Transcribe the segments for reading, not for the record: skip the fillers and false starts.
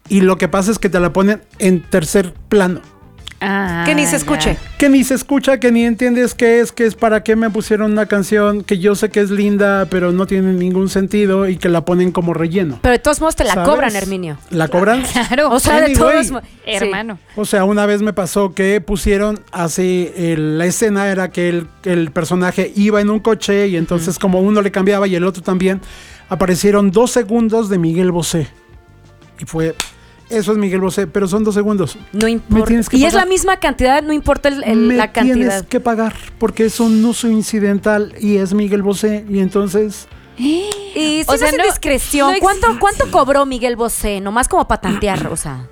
y lo que pasa es que te la ponen en tercer plano. Que ni se escuche. Ya. Que ni se escucha, que ni entiendes qué es para qué me pusieron una canción que yo sé que es linda, pero no tiene ningún sentido y que la ponen como relleno. Pero de todos modos te la ¿Sabes? cobran, Herminio. ¿La cobran? Claro. O sea, de Anyway, todos modos. Hermano. O sea, una vez me pasó que pusieron así, la escena era que el personaje iba en un coche y entonces como uno le cambiaba y el otro también, aparecieron 2 segundos de Miguel Bosé. Y fue... Eso es Miguel Bosé, pero son 2 segundos. No importa. tienes que Y es pagar. la misma cantidad, no importa la cantidad. Tienes que pagar porque es un uso incidental y es Miguel Bosé y entonces... Y si O sea, no, no- discreción, no ¿cuánto cobró Miguel Bosé? Nomás como para tantear, o sea.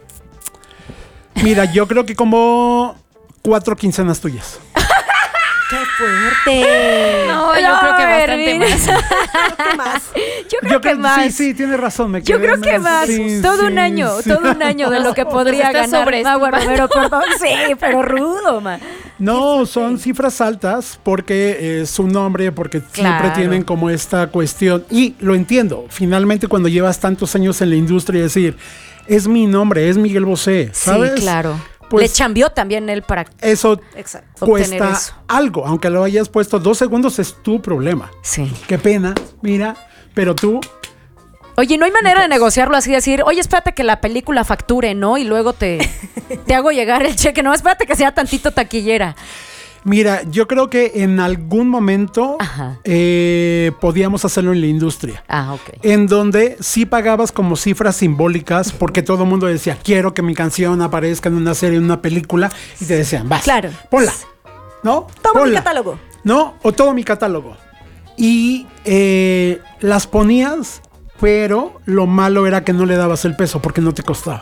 Mira, yo creo que como 4 quincenas tuyas. ¡Qué fuerte! No, yo creo que bastante Hermina. más. ¿Qué más? Yo creo que más. Sí, tienes razón. Yo creo que más. Todo un año de lo que podría está ganar sobreestimado. Mauro Romero, perdón. Sí, pero rudo, man. No, son cifras altas porque es su nombre, porque siempre Claro. tienen como esta cuestión. Y lo entiendo, finalmente cuando llevas tantos años en la industria, decir, es mi nombre, es Miguel Bosé, ¿sabes? Sí, claro. Pues- Le chambeó también él para... Eso Exacto. obtener cuesta eso. algo, aunque lo hayas puesto 2 segundos es tu problema. Sí. Qué pena, mira, pero tú... Oye, no hay manera de negociarlo así, decir, oye, espérate que la película facture, ¿no? Y luego te hago llegar el cheque. No, espérate que sea tantito taquillera. Mira, yo creo que en algún momento Ajá. podíamos hacerlo en la industria. Ah, ok. En donde sí pagabas como cifras simbólicas porque todo el mundo decía, quiero que mi canción aparezca en una serie, en una película, y te decían, vas, Claro. ponla, ¿no? Toma mi Ponla. catálogo. ¿No? O todo mi catálogo. Y las ponías, pero lo malo era que no le dabas el peso porque no te costaba.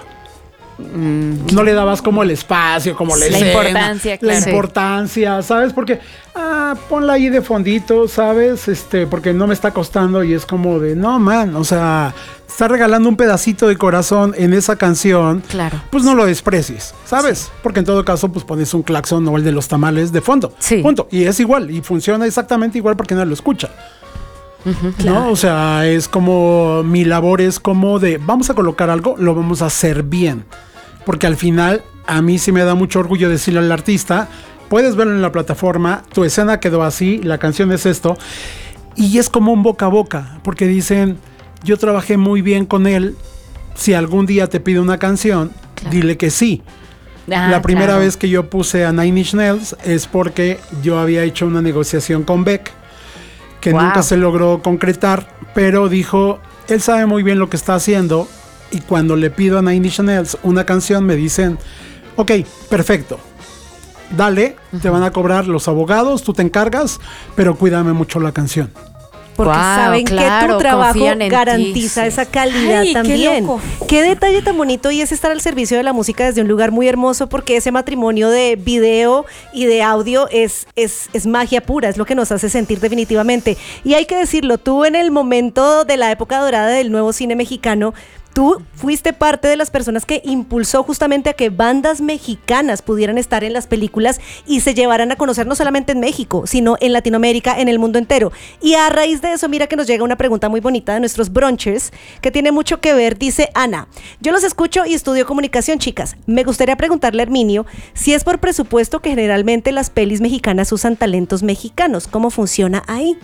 No le dabas como el espacio, como la La escena, importancia, la claro. importancia, ¿sabes? Porque, ponla ahí de fondito, ¿sabes? Porque no me está costando y es como de, no, man, o sea, está regalando un pedacito de corazón en esa canción. Claro. Pues no lo desprecies, ¿sabes? Porque en todo caso, pues pones un claxon o el de los tamales de fondo. Sí. Punto. Y es igual, y funciona exactamente igual porque nadie lo escucha. ¿No? O sea, es como mi labor es como de vamos a colocar algo, lo vamos a hacer bien. Porque al final, a mí sí me da mucho orgullo decirle al artista, puedes verlo en la plataforma, tu escena quedó así, la canción es esto. Y es como un boca a boca, porque dicen, yo trabajé muy bien con él, si algún día te pide una canción, dile que sí. La primera vez que yo puse a Nine Inch Nails es porque yo había hecho una negociación con Beck que Wow. nunca se logró concretar, pero dijo, él sabe muy bien lo que está haciendo y cuando le pido a Nine Inch Nails una canción me dicen, ok, perfecto, dale, te van a cobrar los abogados, tú te encargas, pero cuídame mucho la canción. Porque Wow, saben que claro, tu trabajo confían en ti, garantiza sí. esa calidad Ay, qué también. loco. Qué detalle tan bonito, y es estar al servicio de la música desde un lugar muy hermoso, porque ese matrimonio de video y de audio es magia pura, es lo que nos hace sentir definitivamente. Y hay que decirlo, tú en el momento de la época dorada del nuevo cine mexicano, tú fuiste parte de las personas que impulsó justamente a que bandas mexicanas pudieran estar en las películas y se llevaran a conocer no solamente en México, sino en Latinoamérica, en el mundo entero. Y a raíz de eso, mira que nos llega una pregunta muy bonita de nuestros brunchers, que tiene mucho que ver, dice Ana, yo los escucho y estudio comunicación, chicas. Me gustaría preguntarle a Herminio si es por presupuesto que generalmente las pelis mexicanas usan talentos mexicanos. ¿Cómo funciona ahí?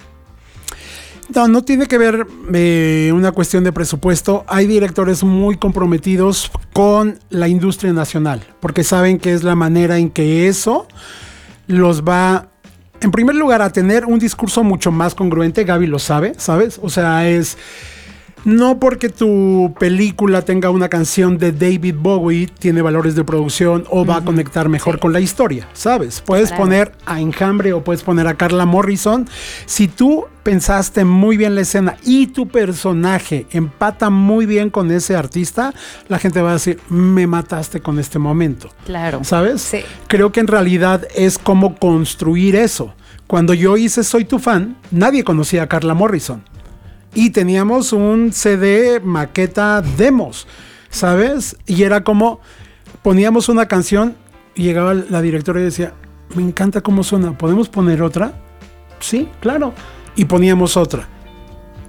No tiene que ver una cuestión de presupuesto. Hay directores muy comprometidos con la industria nacional, porque saben que es la manera en que eso los va, en primer lugar, a tener un discurso mucho más congruente. Gaby lo sabe, ¿sabes? O sea, es... No porque tu película tenga una canción de David Bowie tiene valores de producción o va a conectar mejor con la historia, ¿sabes? Puedes poner a Enjambre o puedes poner a Carla Morrison. Si tú pensaste muy bien la escena y tu personaje empata muy bien con ese artista, la gente va a decir, me mataste con este momento. Claro. ¿Sabes? Sí. Creo que en realidad es como construir eso. Cuando yo hice Soy tu fan, nadie conocía a Carla Morrison. Y teníamos un CD maqueta demos, ¿sabes? Y era como, poníamos una canción y llegaba la directora y decía, me encanta cómo suena, ¿podemos poner otra? Sí, claro. Y poníamos otra.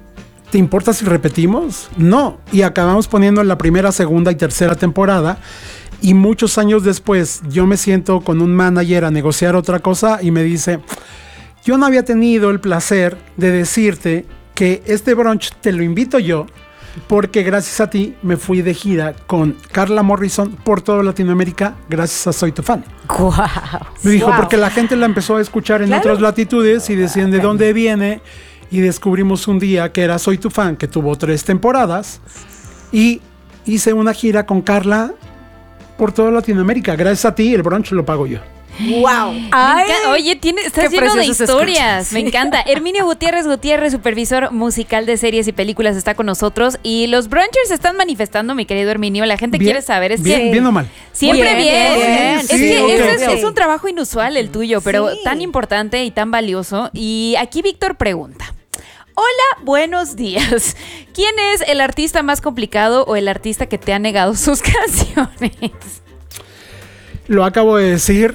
¿te importa si repetimos? No. Y acabamos poniendo la primera, segunda y tercera temporada. Y muchos años después yo me siento con un manager a negociar otra cosa y me dice, yo no había tenido el placer de decirte que este brunch te lo invito yo porque gracias a ti me fui de gira con Carla Morrison por toda Latinoamérica gracias a Soy Tu Fan. Wow. Me dijo, porque la gente la empezó a escuchar en otras latitudes y decían de dónde viene, y descubrimos un día que era Soy Tu Fan, que tuvo 3 temporadas, y hice una gira con Carla por toda Latinoamérica. Gracias a ti, el brunch lo pago yo. ¡Wow! Oye, estás qué lleno de precioso se historias. escucha. Me encanta. Herminio Gutiérrez, supervisor musical de series y películas, está con nosotros. Y los brunchers se están manifestando, mi querido Herminio. La gente quiere saber. Es que ¿Bien o mal? siempre bien. bien. Es Sí, que ok. es un trabajo inusual el tuyo, pero Sí. tan importante y tan valioso. Y aquí Víctor pregunta. Hola, buenos días. ¿Quién es el artista más complicado o el artista que te ha negado sus canciones? Lo acabo de decir.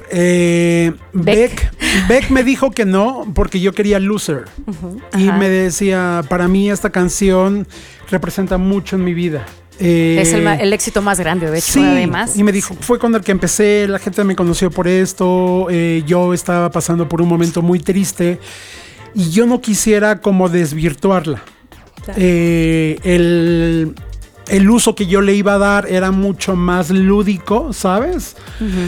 Beck me dijo que no porque yo quería Loser. Y Ajá. me decía, para mí esta canción representa mucho en mi vida. Es el éxito más grande, de hecho. Sí, además. y me dijo, fue con el que empecé, la gente me conoció por esto, yo estaba pasando por un momento muy triste y yo no quisiera como desvirtuarla. Claro. El uso que yo le iba a dar era mucho más lúdico, ¿sabes?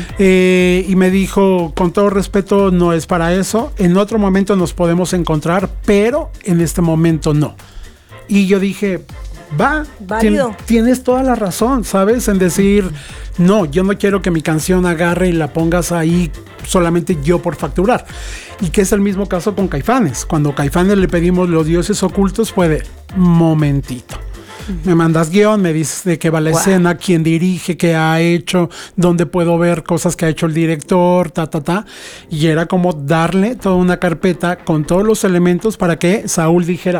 Y me dijo, con todo respeto, no es para eso. En otro momento nos podemos encontrar, pero en este momento no. Y yo dije, va, Válido. tienes toda la razón, ¿sabes? En decir, no, yo no quiero que mi canción agarre y la pongas ahí solamente yo por facturar. Y que es el mismo caso con Caifanes. Cuando Caifanes le pedimos Los Dioses Ocultos, fue de momentito. Me mandas guión, me dices de qué va la escena, quién dirige, qué ha hecho, dónde puedo ver cosas que ha hecho el director, Y era como darle toda una carpeta con todos los elementos para que Saúl dijera,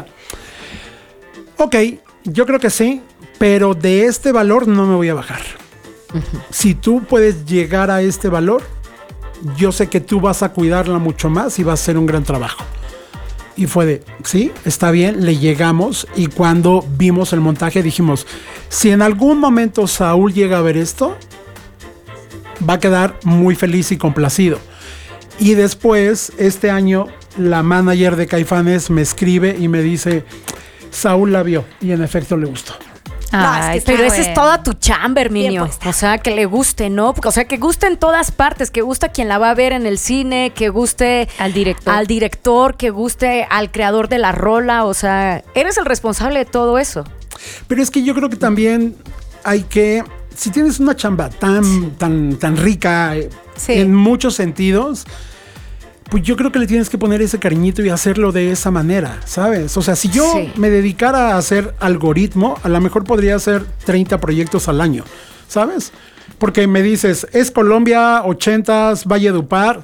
ok, yo creo que sí, pero de este valor no me voy a bajar. Si tú puedes llegar a este valor, yo sé que tú vas a cuidarla mucho más y va a ser un gran trabajo. Y fue de, sí, está bien, le llegamos. Y cuando vimos el montaje dijimos, si en algún momento Saúl llega a ver esto, va a quedar muy feliz y complacido. Y después, este año, la manager de Caifanes me escribe y me dice, Saúl la vio y en efecto le gustó. Ay, Pero esa es bueno. toda tu chamba, Herminio. Bien puesta. O sea, que le guste, ¿no? O sea, que guste en todas partes, que guste a quien la va a ver en el cine, que guste Al director. que guste al creador de la rola. O sea, eres el responsable de todo eso. Pero es que yo creo que también hay que, si tienes una chamba tan rica Sí. en muchos sentidos, pues yo creo que le tienes que poner ese cariñito y hacerlo de esa manera, ¿sabes? O sea, si yo Sí. me dedicara a hacer algoritmo, a lo mejor podría hacer 30 proyectos al año, ¿sabes? Porque me dices, es Colombia, 80s, Valledupar,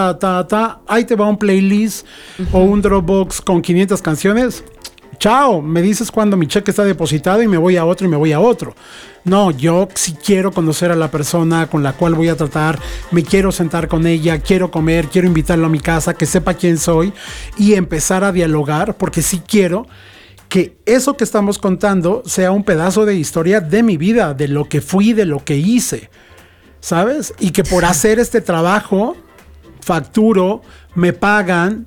ahí te va un playlist o un Dropbox con 500 canciones. Chao, me dices cuando mi cheque está depositado y me voy a otro y me voy a otro. No, yo sí quiero conocer a la persona con la cual voy a tratar, me quiero sentar con ella, quiero comer, quiero invitarlo a mi casa, que sepa quién soy y empezar a dialogar, porque sí quiero que eso que estamos contando sea un pedazo de historia de mi vida, de lo que fui, de lo que hice, ¿sabes? Y que por hacer este trabajo, facturo, me pagan.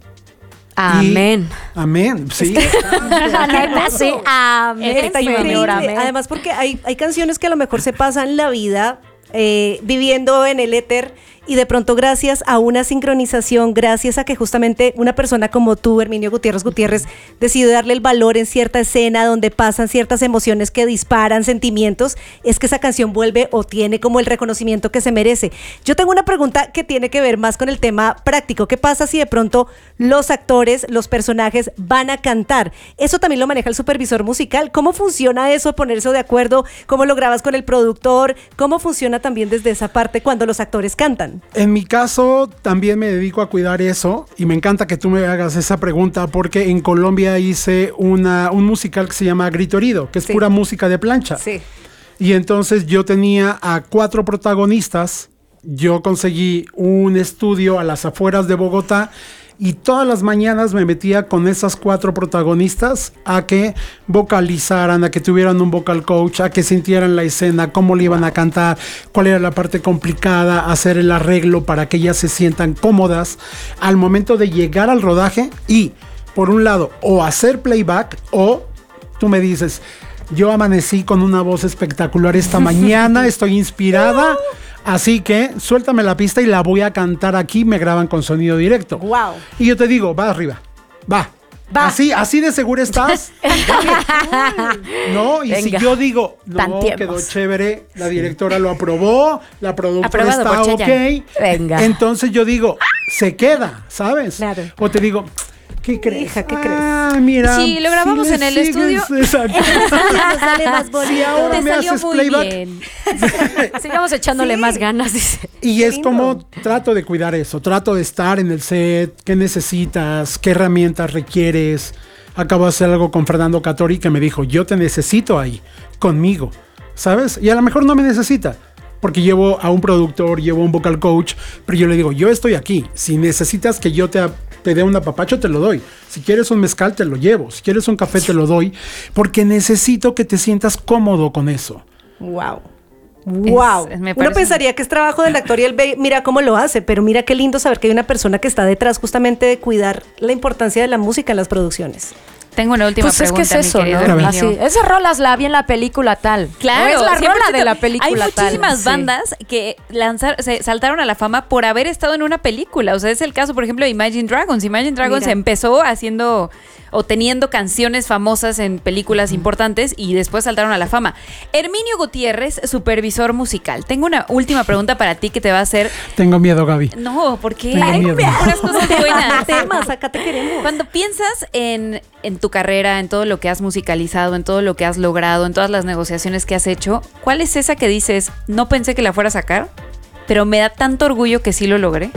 Amén. Amén, sí. La neta, sí. Amén. Está Sí, increíble. señora, amén. Además, porque hay canciones que a lo mejor se pasan la vida viviendo en el éter y de pronto gracias a una sincronización, gracias a que justamente una persona como tú, Herminio Gutiérrez, decidió darle el valor en cierta escena donde pasan ciertas emociones que disparan sentimientos, es que esa canción vuelve o tiene como el reconocimiento que se merece. Yo tengo una pregunta que tiene que ver más con el tema práctico. ¿Qué pasa si de pronto los actores, los personajes van a cantar? Eso también lo maneja el supervisor musical. ¿Cómo funciona eso? Ponerse de acuerdo, ¿cómo lo grabas con el productor? ¿Cómo funciona también desde esa parte cuando los actores cantan? En mi caso, también me dedico a cuidar eso y me encanta que tú me hagas esa pregunta porque en Colombia hice un musical que se llama Grito Herido, que es Sí. pura música de plancha. Sí. Y entonces yo tenía a 4 protagonistas, yo conseguí un estudio a las afueras de Bogotá Y todas las mañanas me metía con esas 4 protagonistas a que vocalizaran, a que tuvieran un vocal coach, a que sintieran la escena, cómo le iban a cantar, cuál era la parte complicada, hacer el arreglo para que ellas se sientan cómodas al momento de llegar al rodaje y, por un lado, o hacer playback o tú me dices, yo amanecí con una voz espectacular esta mañana, estoy inspirada. Así que suéltame la pista y la voy a cantar aquí, me graban con sonido directo. Wow. Y yo te digo, va arriba, va. Así de seguro estás. No, y Venga. si yo digo, no, Tanteemos. quedó chévere, la directora lo aprobó, la productora Aprobado está por Chayanne. ok. Venga. Entonces yo digo, se queda, ¿sabes? Claro. O te digo, ¿qué crees? Hija, ¿qué crees? Ah, mira. Sí, lo grabamos le en el sigues, estudio. Exacto. Nos sale más bonito. Si ahora Te me salió haces muy playback. bien. Sigamos echándole más ganas, dice. Y es lindo. como trato de cuidar eso, trato de estar en el set, qué necesitas, qué herramientas requieres. Acabo de hacer algo con Fernando Catori que me dijo, yo te necesito ahí, conmigo, ¿sabes? Y a lo mejor no me necesita, porque llevo a un productor, llevo a un vocal coach, pero yo le digo, yo estoy aquí, si necesitas que yo te dé un apapacho, te lo doy. Si quieres un mezcal, te lo llevo. Si quieres un café, te lo doy, porque necesito que te sientas cómodo con eso. Wow. Wow. Me Uno parece- pensaría que es trabajo del actor y él ve, mira cómo lo hace, pero mira qué lindo saber que hay una persona que está detrás justamente de cuidar la importancia de la música en las producciones. Tengo una última Pues es pregunta, que es eso, mi querido ¿no? Herminio. Así, esa rola la vi en la película tal. Claro, O es la 100%. rola de la película Hay tal. muchísimas Sí. bandas que se saltaron a la fama por haber estado en una película. O sea, es el caso, por ejemplo, de Imagine Dragons. Imagine Dragons Mira. empezó haciendo o teniendo canciones famosas en películas importantes y después saltaron a la fama. Herminio Gutiérrez, supervisor musical. Tengo una última pregunta para ti que te va a hacer... Tengo miedo, Gaby. No, ¿por qué? Tengo miedo. Puras cosas buenas. Temas, acá te queremos. Cuando piensas en tu carrera, en todo lo que has musicalizado, en todo lo que has logrado, en todas las negociaciones que has hecho, ¿cuál es esa que dices, no pensé que la fuera a sacar, pero me da tanto orgullo que sí lo logré?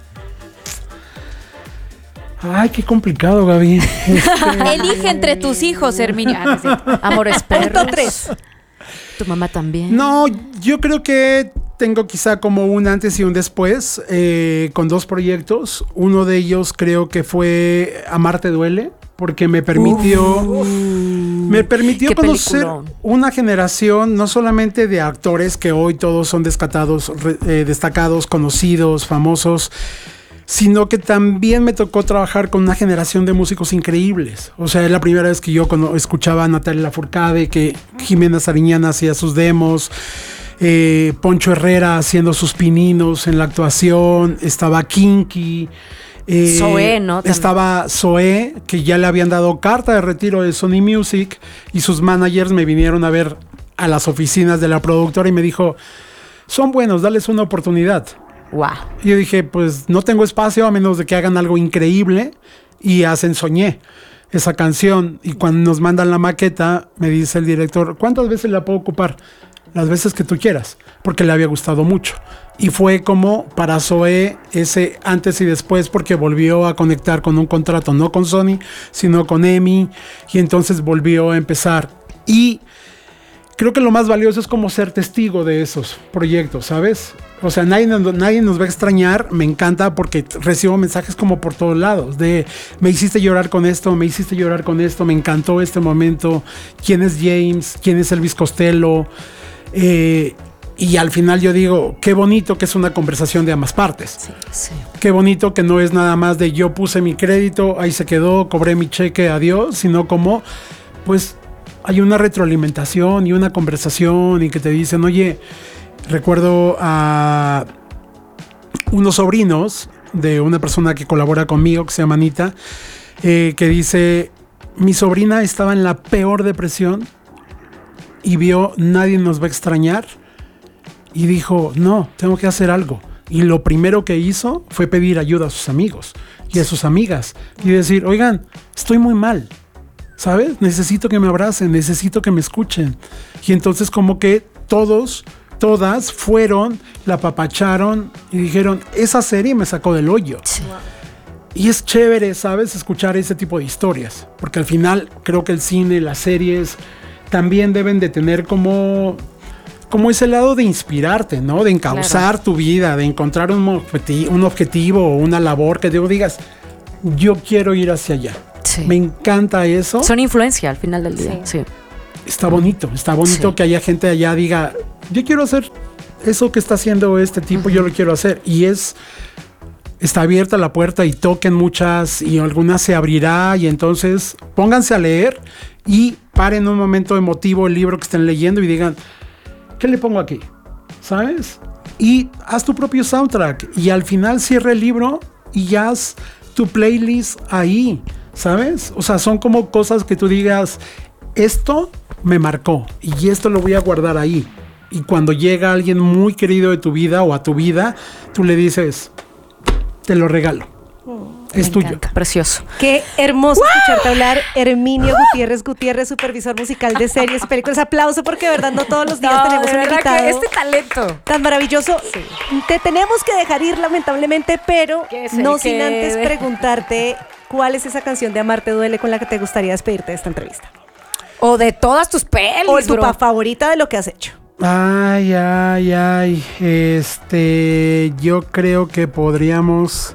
Ay, qué complicado, Gaby. Elige entre tus hijos, Herminio. Ah, no es cierto. Amores perros. 3. Tu mamá también. No, yo creo que tengo quizá como un antes y un después con 2 proyectos. Uno de ellos creo que fue Amarte Duele, porque me permitió Qué conocer peliculón. una generación no solamente de actores que hoy todos son destacados, conocidos, famosos, sino que también me tocó trabajar con una generación de músicos increíbles. O sea, es la primera vez que yo escuchaba a Natalia Lafourcade, que Jimena Sariñana hacía sus demos, Poncho Herrera haciendo sus pininos en la actuación, estaba Kinky, Zoé, ¿no? También. estaba Zoé, que ya le habían dado carta de retiro de Sony Music, y sus managers me vinieron a ver a las oficinas de la productora y me dijo, son buenos, dales una oportunidad. Wow. Y yo dije, pues no tengo espacio a menos de que hagan algo increíble. Y hacen Soñé, esa canción. Y cuando nos mandan la maqueta, me dice el director, ¿cuántas veces la puedo ocupar? Las veces que tú quieras, porque le había gustado mucho. Y fue como para Zoé ese antes y después, porque volvió a conectar con un contrato, no con Sony, sino con EMI. Y entonces volvió a empezar. Y creo que lo más valioso es como ser testigo de esos proyectos, ¿sabes? O sea, nadie nos va a extrañar, me encanta porque recibo mensajes como por todos lados, de me hiciste llorar con esto, me hiciste llorar con esto, me encantó este momento, quién es James, quién es Elvis Costello, y al final yo digo, qué bonito que es una conversación de ambas partes. Sí. Qué bonito que no es nada más de yo puse mi crédito, ahí se quedó, cobré mi cheque, adiós, sino como, pues, hay una retroalimentación y una conversación y que te dicen, oye, recuerdo a unos sobrinos de una persona que colabora conmigo, que se llama Anita, que dice, mi sobrina estaba en la peor depresión y vio, nadie nos va a extrañar, y dijo, no, tengo que hacer algo. Y lo primero que hizo fue pedir ayuda a sus amigos y a sus amigas y decir, oigan, estoy muy mal, ¿sabes? Necesito que me abracen, necesito que me escuchen. Y entonces como que todas fueron, la apapacharon y dijeron, esa serie me sacó del hoyo. Sí. Y es chévere, ¿sabes? Escuchar ese tipo de historias. Porque al final creo que el cine, las series, también deben de tener como ese lado de inspirarte, ¿no? De encauzar tu vida, de encontrar un objetivo o una labor que digas, yo quiero ir hacia allá. Sí. Me encanta eso. Son influencia al final del día. Sí. Está bonito Sí. que haya gente allá diga, yo quiero hacer eso que está haciendo este tipo, yo lo quiero hacer. Y está abierta la puerta y toquen muchas y algunas se abrirá y entonces pónganse a leer y paren un momento emotivo el libro que estén leyendo y digan, ¿qué le pongo aquí? ¿Sabes? Y haz tu propio soundtrack y al final cierra el libro y haz tu playlist ahí, ¿sabes? O sea, son como cosas que tú digas, esto me marcó y esto lo voy a guardar ahí. Y cuando llega alguien muy querido de tu vida o a tu vida, tú le dices, te lo regalo. Es tuyo. Encanta. Precioso. Qué hermoso escucharte hablar, Herminio Gutiérrez, supervisor musical de series y películas. Aplauso porque de verdad no todos los días tenemos de un verdad invitado que este talento. tan maravilloso. Te tenemos que dejar ir lamentablemente, pero ¿Qué es el no que sin antes de- preguntarte cuál es esa canción de Amarte Duele con la que te gustaría despedirte de esta entrevista. O de todas tus pelis, O tu bro. favorita de lo que has hecho. Ay. Yo creo que podríamos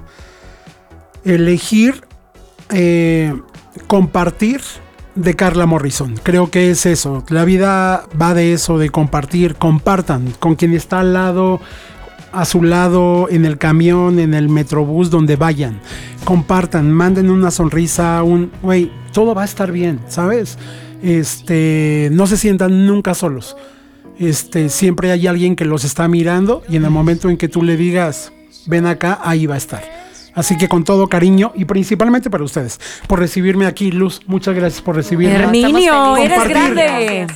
elegir compartir de Carla Morrison. Creo que es eso. La vida va de eso, de compartir. Compartan con quien está al lado, a su lado, en el camión, en el metrobús, donde vayan. Compartan, manden una sonrisa, güey, todo va a estar bien, ¿sabes? No se sientan nunca solos. Siempre hay alguien que los está mirando y en el momento en que tú le digas, ven acá, ahí va a estar. Así que con todo cariño y principalmente para ustedes, por recibirme aquí, Luz. Muchas gracias por recibirme. Herminio, Estamos eres felices. grande.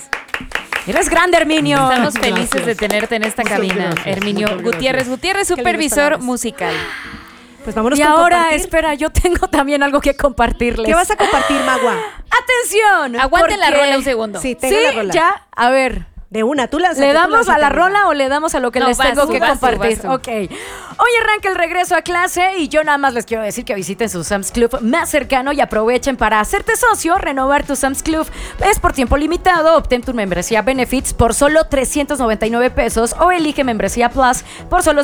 Eres grande, Herminio. Estamos felices de tenerte en esta Muchas cabina. gracias, Herminio muchas gracias. Gutiérrez, Qué lindas supervisor palabras. musical. Pues vámonos Y con ahora, compartir. espera, yo tengo también algo que compartirles. ¿Qué vas a compartir, Magua? ¡Atención! Aguanten la porque- rola un segundo. Sí, Sí, tengo la rola. ya, a ver. De una, tú lánzate. ¿Le tú damos a la lánzate, Magua. rola o le damos a lo que No, les vas tengo tú, que vas tú, compartir? vas tú. Ok. Hoy arranca el regreso a clase y yo nada más les quiero decir que visiten su Sam's Club más cercano y aprovechen para hacerte socio, renovar tu Sam's Club. Es por tiempo limitado, obtén tu membresía Benefits por solo 399 pesos o elige membresía Plus por solo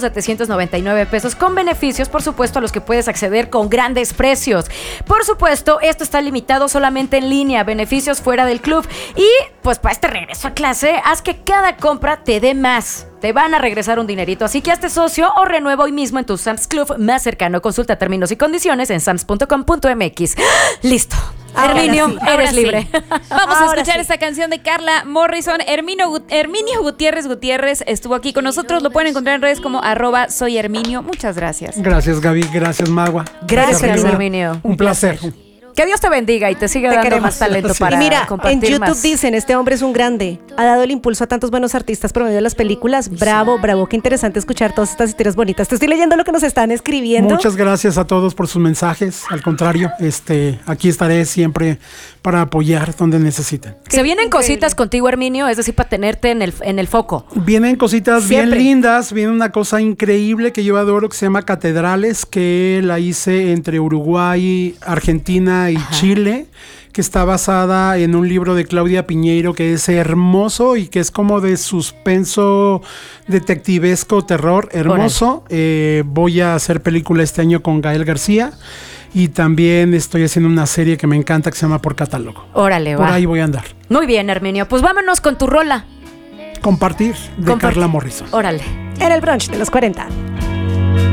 799 pesos con beneficios, por supuesto, a los que puedes acceder con grandes precios. Por supuesto, esto está limitado solamente en línea, beneficios fuera del club. Y pues para este regreso a clase, haz que cada compra te dé más. Te van a regresar un dinerito, así que hazte socio o renueva hoy mismo en tu Sam's Club más cercano. Consulta términos y condiciones en sams.com.mx. Listo. Ahora Herminio, sí, Ahora eres sí. libre. Vamos a Ahora escuchar sí. esta canción de Carla Morrison. Herminio Gutiérrez estuvo aquí con nosotros. Lo pueden encontrar en redes como @soyherminio. Muchas gracias. Gracias, Gaby. Gracias, Magua. Gracias, Rita. Herminio. Un placer. Que Dios te bendiga y te siga Te dando queremos. más talento Sí. para Y mira, en compartir YouTube más. dicen, este hombre es un grande. Ha dado el impulso a tantos buenos artistas por medio de las películas. Bravo, bravo. Qué interesante escuchar todas estas historias bonitas. Te estoy leyendo lo que nos están escribiendo. Muchas gracias a todos por sus mensajes. Al contrario, aquí estaré siempre para apoyar donde necesiten. Se vienen Increíble. cositas contigo, Herminio, es decir, para tenerte en el foco. Vienen cositas Siempre. bien lindas, viene una cosa increíble que yo adoro que se llama Catedrales, que la hice entre Uruguay, Argentina y Chile, que está basada en un libro de Claudia Piñeiro que es hermoso y que es como de suspenso detectivesco, terror, hermoso. Voy a hacer película este año con Gael García y también estoy haciendo una serie que me encanta que se llama Por Catálogo. Órale, Por va. ahí voy a andar. Muy bien, Herminio. Pues vámonos con tu rola. Compartir de Compartir. Carla Morrison. Órale. En el brunch de los 40.